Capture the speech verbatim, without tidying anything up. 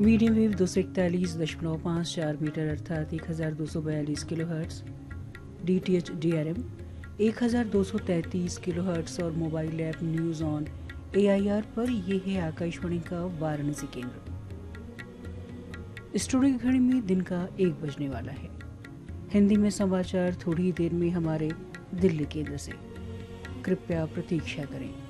Medium wave दो सौ इकतालीस दशमलव पाँच चार मीटर अर्थात एक हज़ार दो सौ बयालीस kilo hertz, D T H D R M एक हज़ार दो सौ तैंतीस किलो हर्ट्स और mobile app news on A I R पर यह है आकाशवाणी का वाराणसी केंद्र। स्टूडियो की घड़ी में दिन का एक बजने वाला है। हिंदी में समाचार थोड़ी देर में हमारे दिल्ली केंद्र से। कृपया प्रतीक्षा करें।